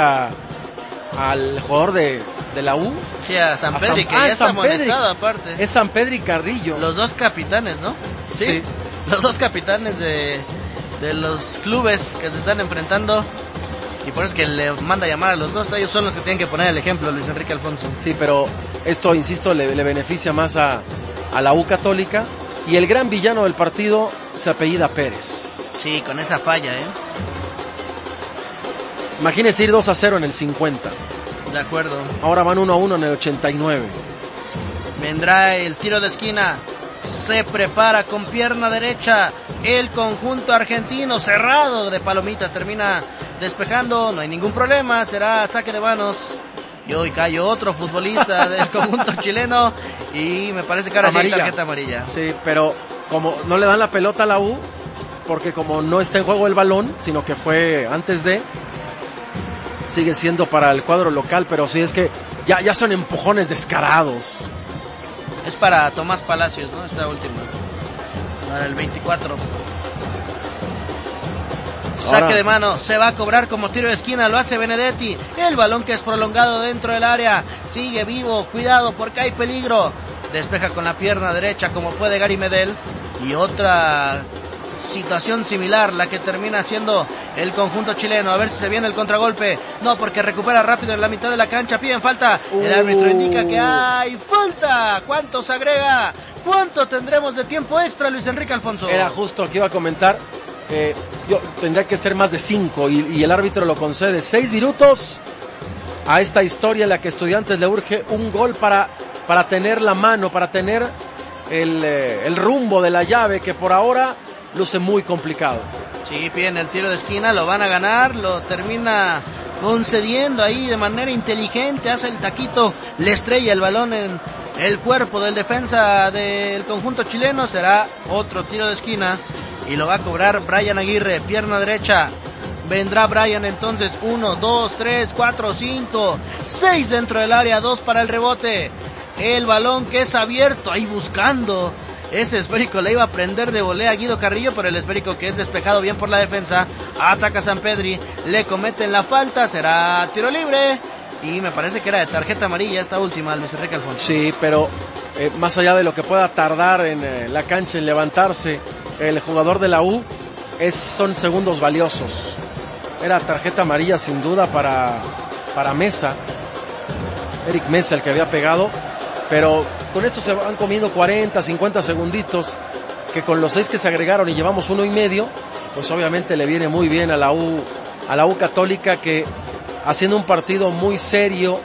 al jugador de la U. Sí, a Sampedri, que ya está amonestado aparte. Es Sampedri y Carrillo. Los dos capitanes, ¿no? Sí. Los dos capitanes de los clubes que se están enfrentando. Y por eso es que le manda a llamar a los dos. Ellos son los que tienen que poner el ejemplo, Luis Enrique Alfonso. Sí, pero esto, insisto, le beneficia más a la U Católica. Y el gran villano del partido se apellida Pérez. Sí, con esa falla, Imagínese ir 2-0 en el 50. De acuerdo. Ahora van 1-1 en el 89. Vendrá el tiro de esquina. Se prepara con pierna derecha el conjunto argentino, cerrado de palomita, termina despejando, no hay ningún problema, será saque de manos. Y hoy cayó otro futbolista del conjunto chileno y me parece que ahora sí hay tarjeta amarilla. Sí, pero como no le dan la pelota a la U, porque como no está en juego el balón, sino que fue antes de, sigue siendo para el cuadro local, pero sí es que ya son empujones descarados. Es para Tomás Palacios, ¿no? Esta última. Para el 24. Saque de mano, se va a cobrar como tiro de esquina, lo hace Benedetti. El balón que es prolongado dentro del área. Sigue vivo, cuidado porque hay peligro. Despeja con la pierna derecha como fue de Gary Medel. Y otra situación similar, la que termina siendo el conjunto chileno. A ver si se viene el contragolpe. No, porque recupera rápido en la mitad de la cancha. Piden falta. El árbitro indica que hay falta. ¿Cuánto se agrega? ¿Cuánto tendremos de tiempo extra, Luis Enrique Alfonso? Era justo que iba a comentar. Yo tendría que ser más de 5 y el árbitro lo concede. 6 minutos a esta historia en la que Estudiantes le urge un gol para tener la mano, para tener el rumbo de la llave, que por ahora luce muy complicado. Sí, piden el tiro de esquina, lo van a ganar, lo termina concediendo ahí de manera inteligente, hace el taquito, le estrella el balón en el cuerpo del defensa del conjunto chileno. Será otro tiro de esquina y lo va a cobrar Brian Aguirre, pierna derecha. Vendrá Brian entonces, 1, 2, 3, 4, 5, 6 dentro del área, 2 para el rebote. El balón que es abierto, ahí buscando ese esférico, le iba a prender de volea a Guido Carrillo, pero el esférico que es despejado bien por la defensa. Ataca Sampedri, le cometen la falta, será tiro libre. Y me parece que era de tarjeta amarilla esta última, Luis Enrique Alfonso. Sí, pero más allá de lo que pueda tardar en la cancha en levantarse el jugador de la U, son segundos valiosos. Era tarjeta amarilla sin duda para Mesa, Eric Mesa, el que había pegado. Pero con esto se han comido 40, 50 segunditos, que con los 6 que se agregaron y llevamos 1.5, pues obviamente le viene muy bien a la U Católica, que haciendo un partido muy serio,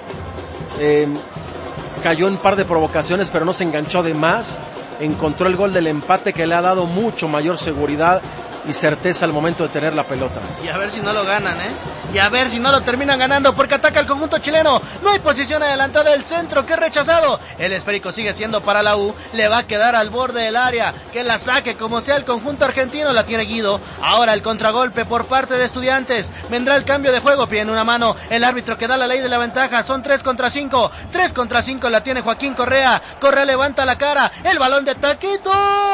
cayó en un par de provocaciones, pero no se enganchó de más, encontró el gol del empate que le ha dado mucho mayor seguridad y certeza al momento de tener la pelota. Y a ver si no lo ganan, y a ver si no lo terminan ganando, porque ataca el conjunto chileno. No hay posición adelantada del centro, que es rechazado. El esférico sigue siendo para la U, le va a quedar al borde del área, que la saque como sea el conjunto argentino. La tiene Guido. Ahora el contragolpe por parte de Estudiantes. Vendrá el cambio de juego, piden una mano. El árbitro que da la ley de la ventaja. Son 3 contra 5. 3 contra 5 la tiene Joaquín Correa. Correa levanta la cara, el balón de taquito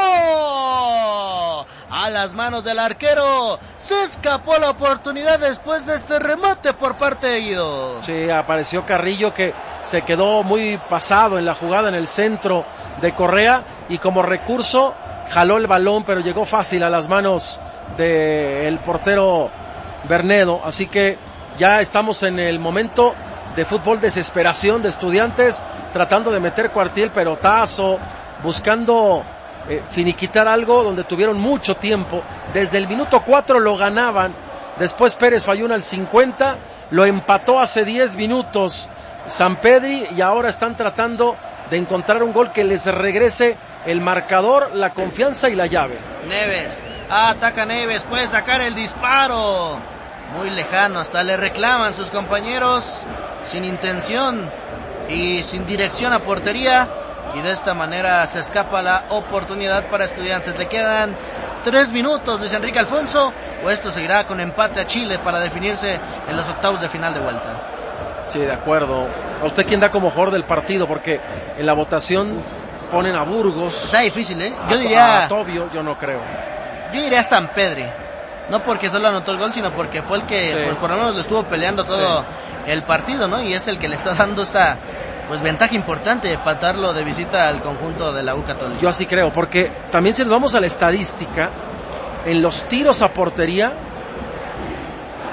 a las manos del arquero. Se escapó la oportunidad después de este remate por parte de Guido. Sí, apareció Carrillo, que se quedó muy pasado en la jugada en el centro de Correa, y como recurso jaló el balón, pero llegó fácil a las manos del portero Bernedo. Así que ya estamos en el momento de fútbol desesperación de Estudiantes, tratando de meter cuartiel, pelotazo, buscando finiquitar algo donde tuvieron mucho tiempo. Desde el minuto 4 lo ganaban, después Pérez falló una al 50, lo empató hace 10 minutos Sampedri, y ahora están tratando de encontrar un gol que les regrese el marcador, la confianza y la llave. Neves, ataca Neves, puede sacar el disparo, muy lejano, hasta le reclaman sus compañeros, sin intención y sin dirección a portería. Y de esta manera se escapa la oportunidad para Estudiantes. Le quedan 3 minutos, Luis Enrique Alfonso, o esto seguirá con empate a Chile para definirse en los octavos de final de vuelta. Sí, de acuerdo. ¿A usted quién da como jugador del partido? Porque en la votación ponen a Burgos. Está difícil, Yo diría a Tobio, yo no creo. Yo diría a Sampedri. No porque solo anotó el gol, sino porque fue el que, pues por lo menos lo estuvo peleando todo el partido, ¿no? Y es el que le está dando esta ventaja importante de patarlo de visita al conjunto de la U Católica. Yo así creo, porque también si nos vamos a la estadística, en los tiros a portería,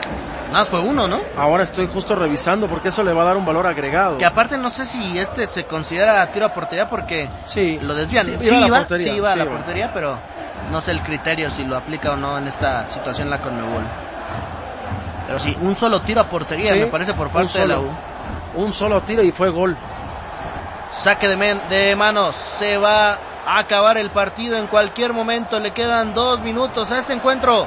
Más fue uno, ¿no? Ahora estoy justo revisando porque eso le va a dar un valor agregado. Que aparte no sé si se considera tiro a portería porque sí, lo desvían. Sí, iba a la portería, pero no sé el criterio si lo aplica o no en esta situación la Conmebol. Pero sí, un solo tiro a portería, me parece, por parte de la U. Un solo tiro y fue gol. Saque de manos, se va a acabar el partido en cualquier momento, le quedan 2 minutos a este encuentro.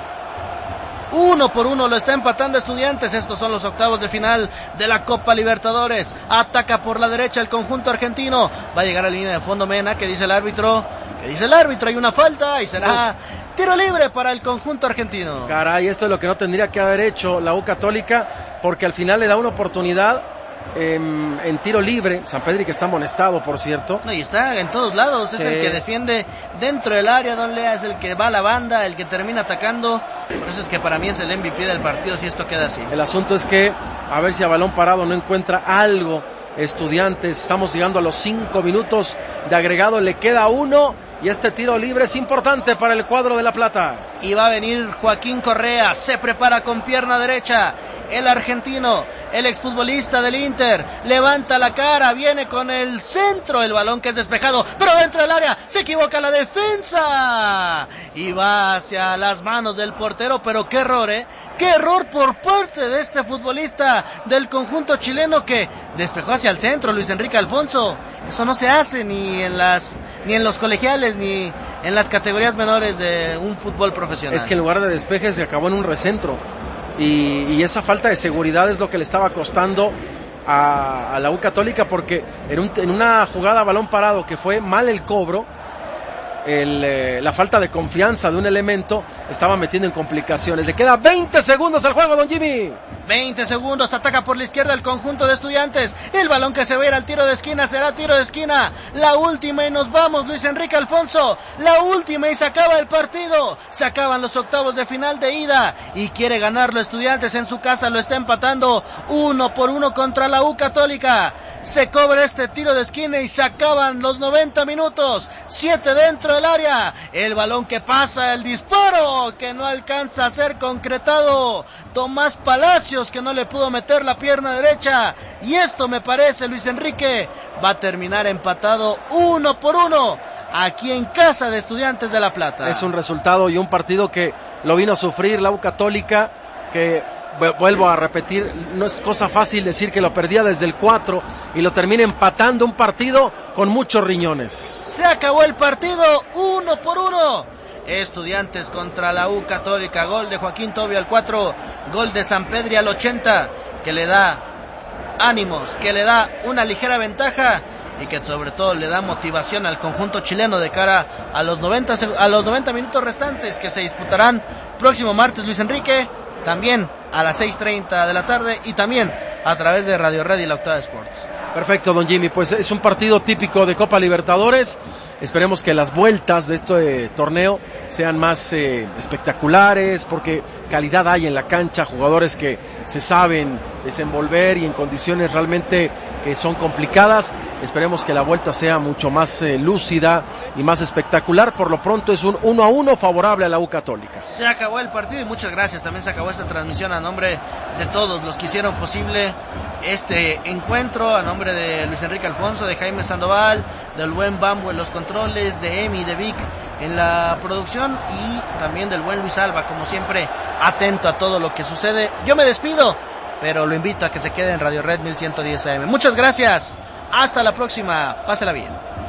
1-1 lo está empatando Estudiantes. Estos son los octavos de final de la Copa Libertadores. Ataca por la derecha el conjunto argentino. Va a llegar a la línea de fondo Mena. ¿Qué dice el árbitro? Hay una falta y será tiro libre para el conjunto argentino. Caray, esto es lo que no tendría que haber hecho la U Católica, porque al final le da una oportunidad en tiro libre. Sanpedri, que está amonestado, por cierto. No, y está en todos lados, es el que defiende dentro del área. Don Lea es el que va a la banda, el que termina atacando. Por eso es que para mí es el MVP del partido si esto queda así. El asunto es que a ver si a balón parado no encuentra algo Estudiantes. Estamos llegando a los 5 minutos de agregado, le queda 1 y este tiro libre es importante para el cuadro de La Plata. Y va a venir Joaquín Correa, se prepara con pierna derecha, el argentino, el exfutbolista del Inter, levanta la cara, viene con el centro, el balón que es despejado, pero dentro del área, se equivoca la defensa, y va hacia las manos del portero, pero qué error, qué error por parte de este futbolista del conjunto chileno que despejó hacia el centro, Luis Enrique Alfonso. Eso no se hace ni en los colegiales ni en las categorías menores de un fútbol profesional. Es que en lugar de despeje se acabó en un recentro. Y esa falta de seguridad es lo que le estaba costando a la U Católica, porque en una jugada a balón parado que fue mal el cobro, la falta de confianza de un elemento estaba metiendo en complicaciones. Le queda 20 segundos al juego, don Jimmy. 20 segundos, ataca por la izquierda el conjunto de Estudiantes. El balón que se va a ir al tiro de esquina será tiro de esquina. La última y nos vamos, Luis Enrique Alfonso. La última y se acaba el partido. Se acaban los octavos de final de ida y quiere ganarlo Estudiantes en su casa. Lo está empatando 1-1 contra la U Católica. Se cobra este tiro de esquina y se acaban los 90 minutos. 7 dentro del área. El balón que pasa, el disparo que no alcanza a ser concretado. Tomás Palacios, que no le pudo meter la pierna derecha. Y esto me parece, Luis Enrique, va a terminar empatado 1-1 aquí en casa de Estudiantes de La Plata. Es un resultado y un partido que lo vino a sufrir la U Católica, que vuelvo a repetir, no es cosa fácil decir que lo perdía desde el 4 y lo termina empatando, un partido con muchos riñones. Se acabó el partido 1-1. Estudiantes contra la U Católica, gol de Joaquín Tobio al 4, gol de Sanpedri al 80, que le da ánimos, que le da una ligera ventaja y que sobre todo le da motivación al conjunto chileno de cara a los 90 minutos restantes que se disputarán próximo martes, Luis Enrique, también a las 6:30 de la tarde y también a través de Radio Red y la Octava Sports. Perfecto, don Jimmy, pues es un partido típico de Copa Libertadores. Esperemos que las vueltas de este torneo sean más espectaculares, porque calidad hay en la cancha, jugadores que se saben desenvolver y en condiciones realmente que son complicadas. Esperemos que la vuelta sea mucho más lúcida y más espectacular. Por lo pronto es un 1-1 favorable a la U Católica. Se acabó el partido y muchas gracias. También se acabó esta transmisión a nombre de todos los que hicieron posible este encuentro, a nombre de Luis Enrique Alfonso, de Jaime Sandoval, del buen Bambo en los controles, de Emi, de Vic en la producción y también del buen Luis Alba, como siempre, atento a todo lo que sucede. Yo me despido, pero lo invito a que se quede en Radio Red 1110 AM. Muchas gracias, hasta la próxima, pásela bien.